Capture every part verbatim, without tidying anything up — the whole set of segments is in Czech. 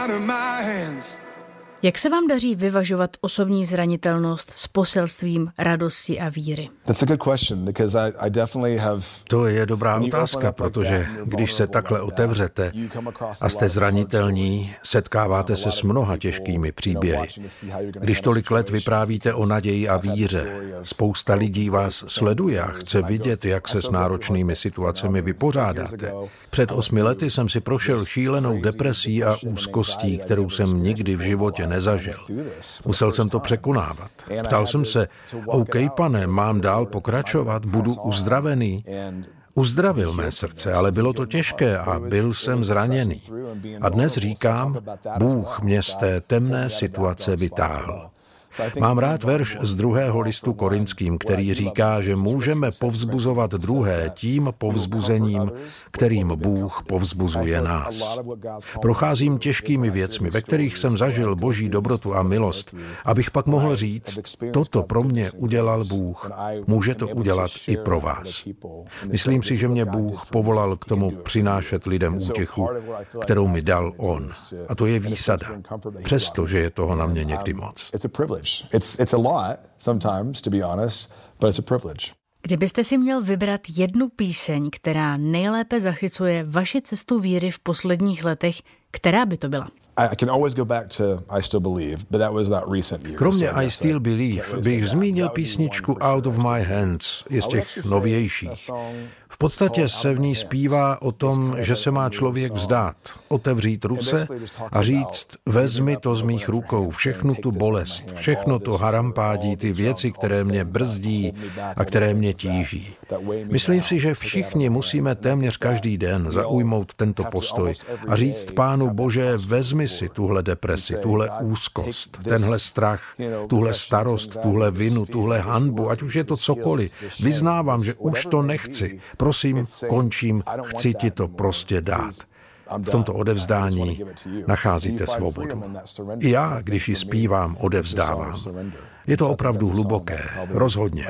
Jak se vám daří vyvažovat osobní zranitelnost s poselstvím radosti a víry? To je dobrá otázka, protože když se takhle otevřete a jste zranitelní, setkáváte se s mnoha těžkými příběhy. Když tolik let vyprávíte o naději a víře, spousta lidí vás sleduje a chce vidět, jak se s náročnými situacemi vypořádáte. Před osmi lety jsem si prošel šílenou depresí a úzkostí, kterou jsem nikdy v životě nezažil. Musel jsem to překonávat. Ptal jsem se, OK, pane, mám dál pokračovat, budu uzdravený? Uzdravil mé srdce, ale bylo to těžké a byl jsem zraněný. A dnes říkám, Bůh mě z té temné situace vytáhl. Mám rád verš z druhého listu Korinským, který říká, že můžeme povzbuzovat druhé tím povzbuzením, kterým Bůh povzbuzuje nás. Procházím těžkými věcmi, ve kterých jsem zažil Boží dobrotu a milost, abych pak mohl říct, toto pro mě udělal Bůh, může to udělat i pro vás. Myslím si, že mě Bůh povolal k tomu přinášet lidem útěchu, kterou mi dal On. A to je výsada, přestože je toho na mě někdy moc. It's it's a lot sometimes, to be honest, but it's a privilege. Kdybyste si měl vybrat jednu píseň, která nejlépe zachycuje vaši cestu víry v posledních letech, která by to byla? Kromě I Still Believe bych zmínil písničku Out of My Hands, je z těch novějších. V podstatě se v ní zpívá o tom, že se má člověk vzdát, otevřít ruce a říct, vezmi to z mých rukou, všechnu tu bolest, všechno to harampádí, ty věci, které mě brzdí a které mě tíží. Myslím si, že všichni musíme téměř každý den zaujmout tento postoj a říct Pánu Bože, vezmi si tuhle depresi, tuhle úzkost, tenhle strach, tuhle starost, tuhle vinu, tuhle hanbu, ať už je to cokoliv. Vyznávám, že už to nechci. Prosím, končím, chci ti to prostě dát. V tomto odevzdání nacházíte svobodu. I já, když ji zpívám, odevzdávám. Je to opravdu hluboké, rozhodně.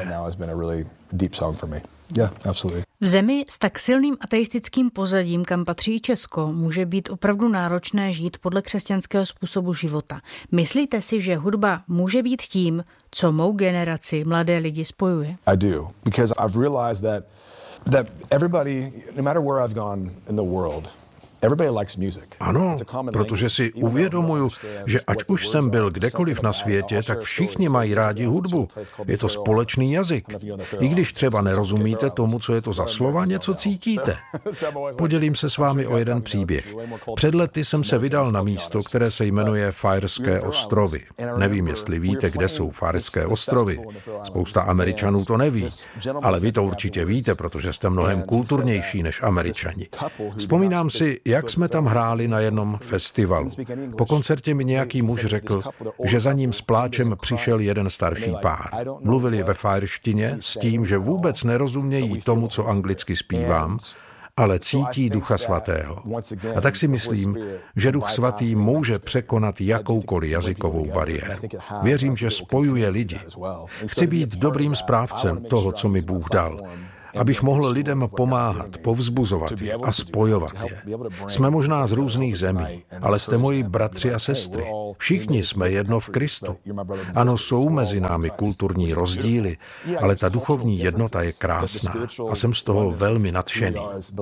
V zemi s tak silným ateistickým pozadím, kam patří Česko, může být opravdu náročné žít podle křesťanského způsobu života. Myslíte si, že hudba může být tím, co mou generaci mladé lidi spojuje? I do, because I've realized that that everybody, no matter where I've gone in the world, ano, protože si uvědomuju, že ať už jsem byl kdekoliv na světě, tak všichni mají rádi hudbu. Je to společný jazyk. I když třeba nerozumíte tomu, co je to za slova, něco cítíte. Podělím se s vámi o jeden příběh. Před lety jsem se vydal na místo, které se jmenuje Faerské ostrovy. Nevím, jestli víte, kde jsou Faerské ostrovy. Spousta Američanů to neví, ale vy to určitě víte, protože jste mnohem kulturnější než Američani. Vzpomínám si, jak jsme tam hráli na jednom festivalu. Po koncertě mi nějaký muž řekl, že za ním s pláčem přišel jeden starší pár. Mluvili ve faerštině s tím, že vůbec nerozumějí tomu, co anglicky zpívám, ale cítí Ducha Svatého. A tak si myslím, že Duch Svatý může překonat jakoukoliv jazykovou bariéru. Věřím, že spojuje lidi. Chci být dobrým správcem toho, co mi Bůh dal, abych mohl lidem pomáhat, povzbuzovat je a spojovat je. Jsme možná z různých zemí, ale jste moji bratři a sestry. Všichni jsme jedno v Kristu. Ano, jsou mezi námi kulturní rozdíly, ale ta duchovní jednota je krásná a jsem z toho velmi nadšený.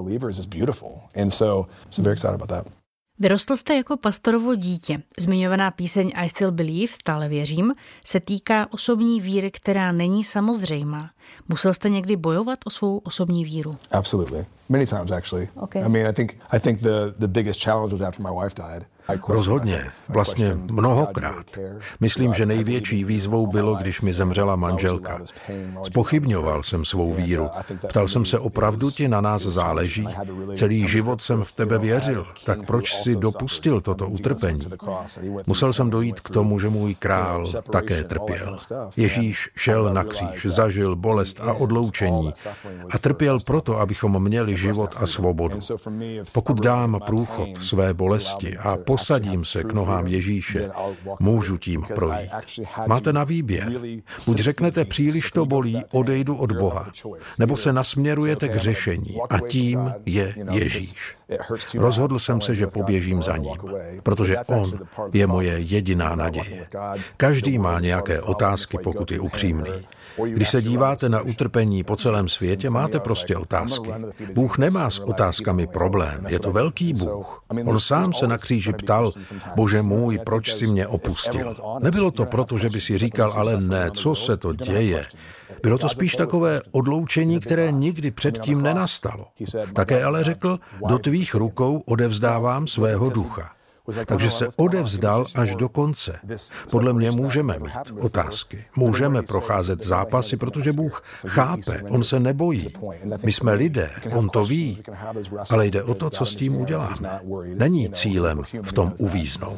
Vyrostl jste jako pastorovo dítě. Zmiňovaná píseň I Still Believe, stále věřím, se týká osobní víry, která není samozřejmá. Musel jste někdy bojovat o svou osobní víru? Absolutely. Many times actually. Okay. I mean, I think I think the the biggest challenge was after my wife died. Rozhodně, vlastně mnohokrát. Myslím, že největší výzvou bylo, když mi zemřela manželka. Zpochybňoval jsem svou víru. Ptal jsem se, opravdu ti na nás záleží? Celý život jsem v tebe věřil, tak proč si dopustil toto utrpení? Musel jsem dojít k tomu, že můj král také trpěl. Ježíš šel na kříž, zažil bolest a odloučení a trpěl proto, abychom měli život a svobodu. Pokud dám průchod své bolesti a posadím se k nohám Ježíše, můžu tím projít. Máte na výběr. Buď řeknete, příliš to bolí, odejdu od Boha, nebo se nasměrujete k řešení a tím je Ježíš. Rozhodl jsem se, že poběžím za ním, protože on je moje jediná naděje. Každý má nějaké otázky, pokud je upřímný. Když se díváte na utrpení po celém světě, máte prostě otázky. Bůh nemá s otázkami problém, je to velký Bůh. On sám se na kříži ptal, Bože můj, proč jsi mě opustil? Nebylo to proto, že by si říkal, ale ne, co se to děje? Bylo to spíš takové odloučení, které nikdy předtím nenastalo. Také ale řekl, do tvých rukou odevzdávám svého ducha. Takže se odevzdal až do konce. Podle mě můžeme mít otázky. Můžeme procházet zápasy, protože Bůh chápe, on se nebojí. My jsme lidé, on to ví, ale jde o to, co s tím uděláme. Není cílem v tom uvíznout.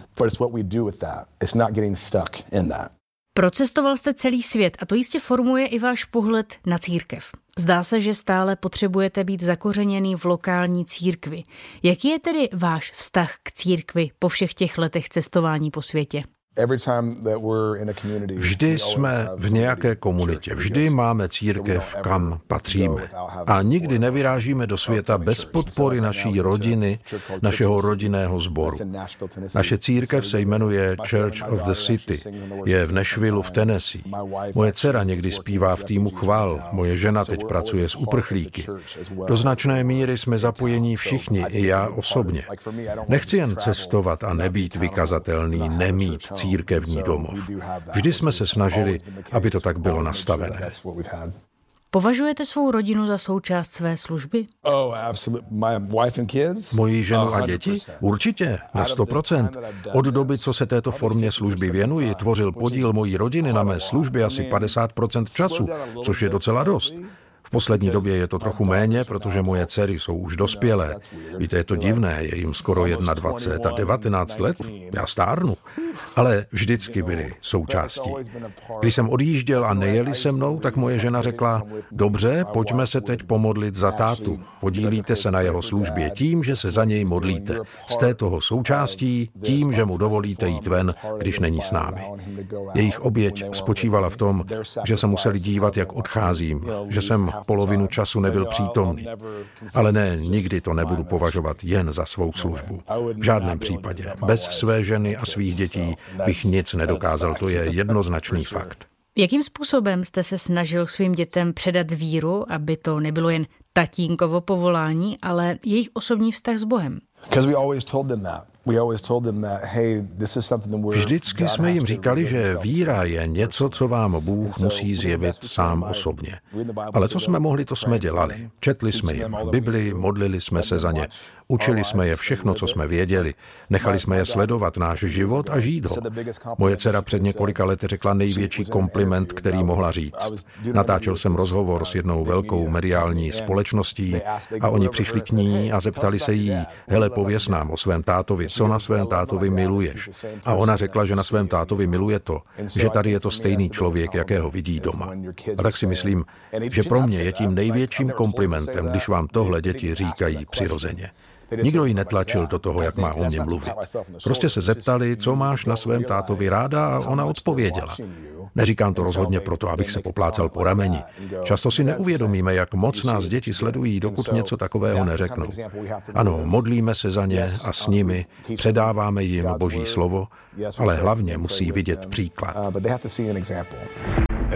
Procestoval jste celý svět a to jistě formuje i váš pohled na církev. Zdá se, že stále potřebujete být zakořeněný v lokální církvi. Jaký je tedy váš vztah k církvi po všech těch letech cestování po světě? Vždy jsme v nějaké komunitě, vždy máme církev, kam patříme. A nikdy nevyrážíme do světa bez podpory naší rodiny, našeho rodinného sboru. Naše církev se jmenuje Church of the City, je v Nashvillu v Tennessee. Moje dcera někdy zpívá v týmu chvál, moje žena teď pracuje s uprchlíky. Do značné míry jsme zapojení všichni, i já osobně. Nechci jen cestovat a nebýt vykazatelný, nemít církevní domov. Vždy jsme se snažili, aby to tak bylo nastavené. Považujete svou rodinu za součást své služby? Moji ženu a děti? Určitě, na sto procent. Od doby, co se této formě služby věnuji, tvořil podíl mojí rodiny na mé službě asi padesát procent času, což je docela dost. V poslední době je to trochu méně, protože moje dcery jsou už dospělé. Víte, je to divné, je jim skoro dvacet jedna a devatenáct let. Já stárnu. Ale vždycky byli součástí. Když jsem odjížděl a nejeli se mnou, tak moje žena řekla, dobře, pojďme se teď pomodlit za tátu. Podílíte se na jeho službě tím, že se za něj modlíte. Jste toho součástí tím, že mu dovolíte jít ven, když není s námi. Jejich oběť spočívala v tom, že se museli dívat, jak odcházím, že jsem polovinu času nebyl přítomný. Ale ne, nikdy to nebudu považovat jen za svou službu. V žádném případě. Bez své ženy a svých dětí bych nic nedokázal, to je jednoznačný fakt. Jakým způsobem jste se snažil svým dětem předat víru, aby to nebylo jen tatínkovo povolání, ale jejich osobní vztah s Bohem? Vždycky jsme jim říkali, že víra je něco, co vám Bůh musí zjevit sám osobně. Ale co jsme mohli, to jsme dělali. Četli jsme jim Bibli, modlili jsme se za ně, učili jsme je všechno, co jsme věděli. Nechali jsme je sledovat náš život a žít ho. Moje dcera před několika lety řekla největší kompliment, který mohla říct. Natáčel jsem rozhovor s jednou velkou mediální společností a oni přišli k ní a zeptali se jí, hele, pověz nám o svém tátovi, co na svém tátovi miluješ. A ona řekla, že na svém tátovi miluje to, že tady je to stejný člověk, jakého vidí doma. A tak si myslím, že pro mě je tím největším komplimentem, když vám tohle děti říkají přirozeně. Nikdo ji netlačil do toho, jak má o mě mluvit. Prostě se zeptali, co máš na svém tátovi ráda, a ona odpověděla. Neříkám to rozhodně proto, abych se poplácal po rameni. Často si neuvědomíme, jak moc nás děti sledují, dokud něco takového neřeknou. Ano, modlíme se za ně a s nimi, předáváme jim Boží slovo, ale hlavně musí vidět příklad.